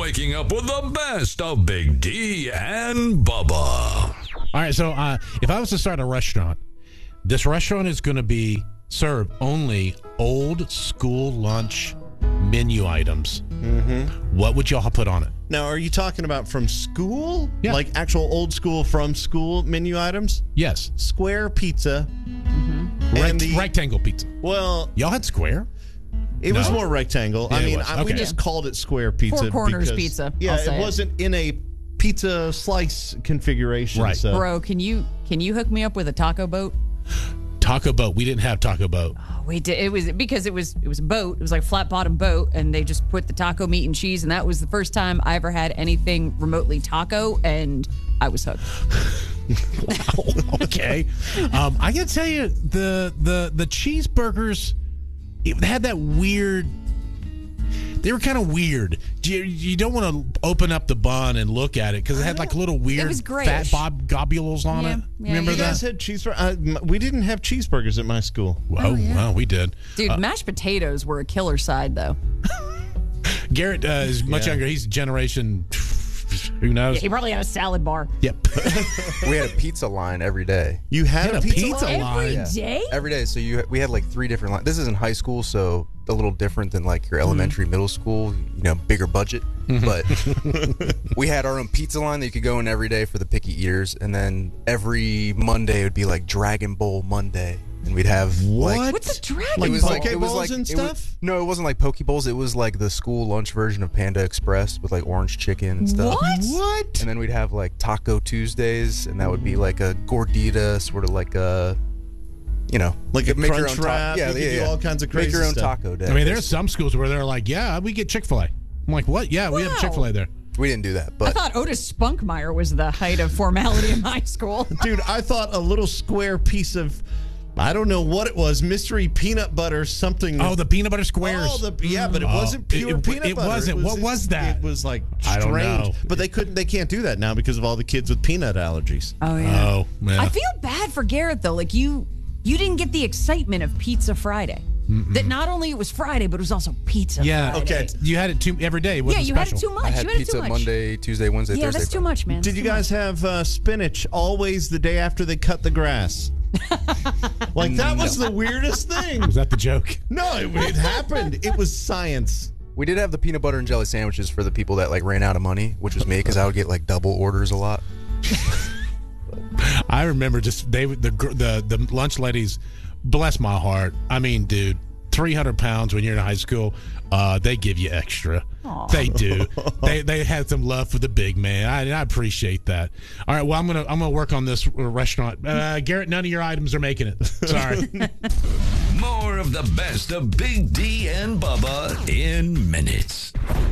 waking up with the best of Big D and Bubba. All right, so if I was to start a restaurant, this restaurant is going to serve only old school lunch menu items. Mm-hmm. What would y'all put on it? Now, are you talking about from school? Yeah. Like actual old school from school menu items? Yes. Square pizza. Mm-hmm. And rectangle pizza. Well, y'all had square? It was more rectangle. Yeah, I mean, okay. we just called it square pizza. Four corners pizza. Yeah, it wasn't in a pizza slice configuration. Right. So. Bro, can you hook me up with a taco boat? Taco boat. We didn't have taco boat. Oh, we did. It was because it was a boat. It was like a flat bottom boat, and they just put the taco meat and cheese, and that was the first time I ever had anything remotely taco, and I was hooked. Wow. Okay. I gotta tell you, the cheeseburgers, it had that weird. They were kind of weird. You don't want to open up the bun and look at it because it had like little weird fat globules on it. Yeah, Remember you that? guys had cheeseburgers? We didn't have cheeseburgers at my school. Well, we did. Dude, mashed potatoes were a killer side, though. Garrett is much younger. He's generation. Who knows? Yeah, he probably had a salad bar. Yep. We had a pizza line every day. You had a pizza line? Every day? Every day. So we had like 3 different lines. This is in high school, so a little different than like your elementary, middle school, bigger budget. But we had our own pizza line that you could go in every day for the picky eaters. And then every Monday it would be like Dragon Bowl Monday. And we'd have like... What's a Dragon Like Bowl? Poke Bowls and stuff? No, it wasn't like Poke Bowls. It was like the school lunch version of Panda Express with like orange chicken and stuff. What? And then we'd have like Taco Tuesdays, and that would be like a gordita, sort of like a, like a make your crunch own wrap. Yeah, you could do all kinds of crazy Make your own stuff. taco day. I mean, there's some schools where they're like, yeah, we get Chick-fil-A. I'm like, what? Yeah, we have Chick-fil-A there. We didn't do that, I but thought Otis Spunkmeyer was the height of formality in high school. Dude, I thought a little square piece of, I don't know what it was, mystery peanut butter something. Oh, the peanut butter squares. Oh, but it wasn't pure peanut butter. It wasn't. What was that? It was like I strange. don't know. But they can't do that now because of all the kids with peanut allergies. Oh, yeah. Oh, man. I feel bad for Garrett, though. Like, you didn't get the excitement of Pizza Friday. That not only it was Friday, but it was also Pizza Yeah. Friday. Okay. You had it every day. It Yeah, wasn't you had it special. too much. I had you had it pizza too much. Monday, Tuesday, Wednesday, Yeah, Thursday. that's too much, man. Did you guys have spinach always the day after they cut the grass? Like, that was the weirdest thing. Was that the joke? No, it happened. It was science. We did have the peanut butter and jelly sandwiches for the people that like ran out of money, which was me because I would get like double orders a lot. I remember the lunch ladies, bless my heart. I mean, dude, 300 pounds when you're in high school, they give you extra. Aww. They do. they had some love for the big man. I appreciate that. All right, well, I'm gonna work on this restaurant. Garrett, none of your items are making it. Sorry. More of the best of Big D and Bubba in minutes.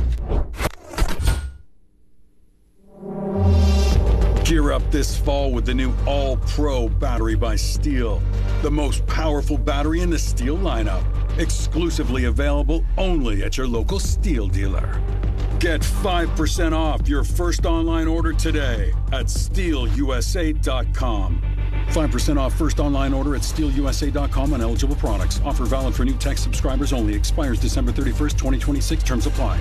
Gear up this fall with the new All-Pro battery by Steel. The most powerful battery in the Steel lineup. Exclusively available only at your local Steel dealer. Get 5% off your first online order today at SteelUSA.com. 5% off first online order at SteelUSA.com on eligible products. Offer valid for new tech subscribers only. Expires December 31st, 2026. Terms apply.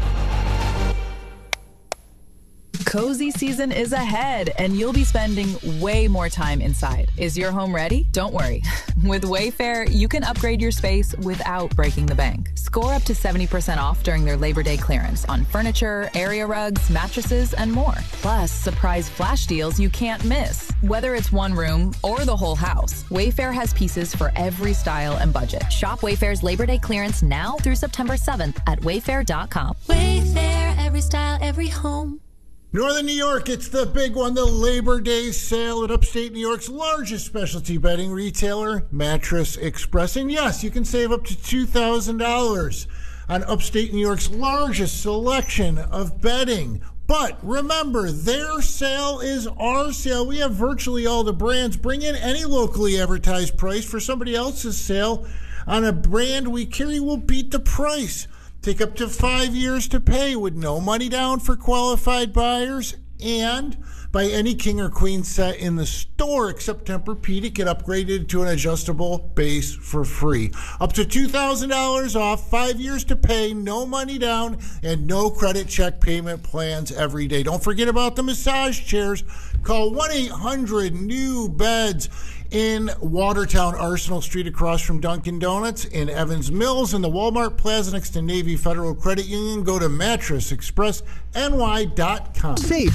Cozy season is ahead, and you'll be spending way more time inside. Is your home ready? Don't worry. With Wayfair, you can upgrade your space without breaking the bank. Score up to 70% off during their Labor Day clearance on furniture, area rugs, mattresses, and more. Plus, surprise flash deals you can't miss. Whether it's one room or the whole house, Wayfair has pieces for every style and budget. Shop Wayfair's Labor Day clearance now through September 7th at wayfair.com. Wayfair, every style, every home. Northern New York, it's the big one, the Labor Day sale at upstate New York's largest specialty bedding retailer, Mattress Express. And yes, you can save up to $2,000 on upstate New York's largest selection of bedding. But remember, their sale is our sale. We have virtually all the brands. Bring in any locally advertised price for somebody else's sale on a brand we carry will beat the price. Take up to 5 years to pay with no money down for qualified buyers And buy any king or queen set in the store except Tempur-Pedic. Get upgraded to an adjustable base for free. Up to $2,000 off, 5 years to pay, no money down, and no credit check payment plans every day. Don't forget about the massage chairs. Call 1-800-NEW-BEDS in Watertown, Arsenal Street across from Dunkin' Donuts, in Evans Mills, in the Walmart Plaza next to Navy Federal Credit Union. Go to MattressExpressNY.com. Save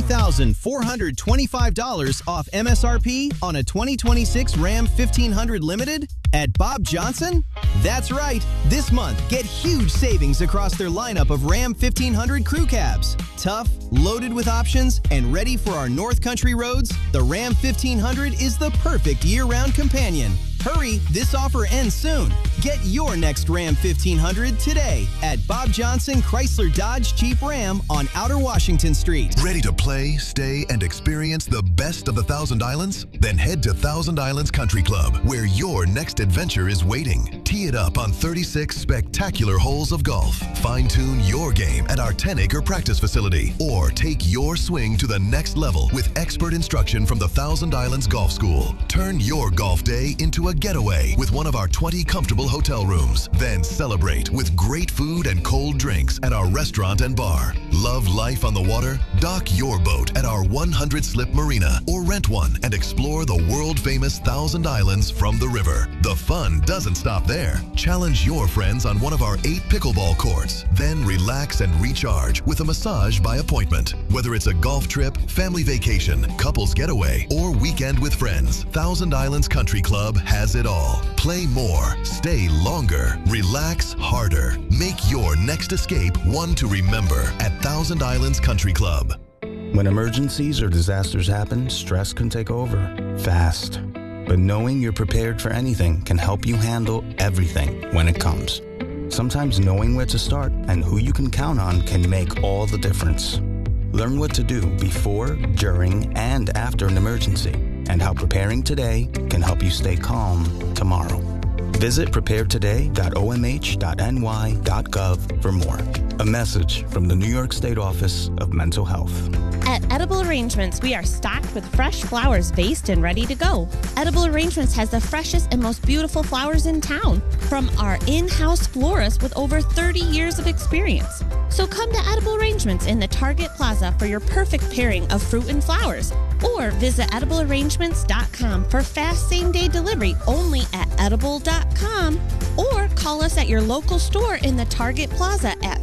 $20,425 off MSRP on a 2026 Ram 1500 Limited at Bob Johnson? That's right. This month, get huge savings across their lineup of Ram 1500 crew cabs. Tough, loaded with options, and ready for our North Country roads, the Ram 1500 is the perfect year-round companion. Hurry, this offer ends soon. Get your next Ram 1500 today at Bob Johnson Chrysler Dodge Jeep Ram on Outer Washington Street. Ready to play, stay, and experience the best of the Thousand Islands? Then head to Thousand Islands Country Club, where your next adventure is waiting. Tee it up on 36 spectacular holes of golf. Fine-tune your game at our 10-acre practice facility, or take your swing to the next level with expert instruction from the Thousand Islands Golf School. Turn your golf day into a getaway with one of our 20 comfortable hotel rooms. Then celebrate with great food and cold drinks at our restaurant and bar. Love life on the water? Dock your boat at our 100 Slip Marina, or rent one and explore the world-famous Thousand Islands from the river. The fun doesn't stop there. Challenge your friends on one of our 8 pickleball courts. Then relax and recharge with a massage by appointment. Whether it's a golf trip, family vacation, couples getaway, or weekend with friends, Thousand Islands Country Club has it all. Play more, stay longer, relax harder. Make your next escape one to remember at Thousand Islands Country Club. When emergencies or disasters happen, stress can take over fast. But knowing you're prepared for anything can help you handle everything when it comes. Sometimes knowing where to start and who you can count on can make all the difference. Learn what to do before, during, and after an emergency, and how preparing today can help you stay calm tomorrow. Visit preparetoday.omh.ny.gov for more. A message from the New York State Office of Mental Health. At Edible Arrangements, we are stocked with fresh flowers based and ready to go. Edible Arrangements has the freshest and most beautiful flowers in town from our in-house florist with over 30 years of experience. So come to Edible Arrangements in the Target Plaza for your perfect pairing of fruit and flowers. Or visit ediblearrangements.com for fast same-day delivery only at edible.com. Or call us at your local store in the Target Plaza at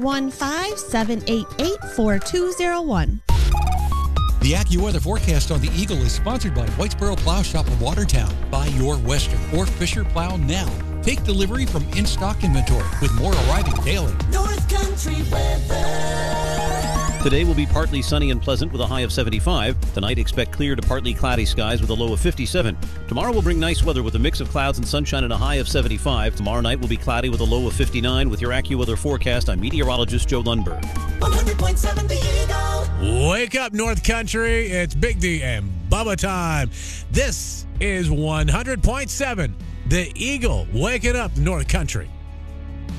315-788-4201. The AccuWeather forecast on the Eagle is sponsored by Whitesboro Plow Shop of Watertown. Buy your Western or Fisher plow now. Take delivery from in-stock inventory with more arriving daily. North Country weather. Today will be partly sunny and pleasant with a high of 75. Tonight, expect clear to partly cloudy skies with a low of 57. Tomorrow will bring nice weather with a mix of clouds and sunshine and a high of 75. Tomorrow night will be cloudy with a low of 59. With your AccuWeather forecast, I'm meteorologist Joe Lundberg. 100.7 The Eagle. Wake up, North Country. It's Big D and Bubba time. This is 100.7 The Eagle. Waking up, North Country.